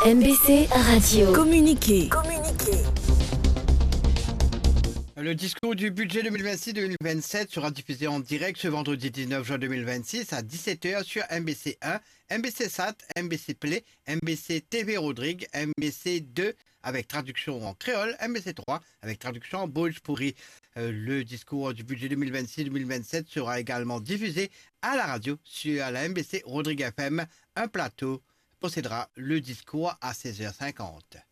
MBC Radio. Communiquer. Le discours du budget 2026-2027 sera diffusé en direct ce vendredi 19 juin 2026 à 17h sur MBC 1, MBC Sat, MBC Play, MBC TV Rodrigue, MBC 2 avec traduction en créole, MBC 3 avec traduction en bhojpuri. Le discours du budget 2026-2027 sera également diffusé à la radio sur la MBC Rodrigue FM. Un plateau procédera le discours à 16h50.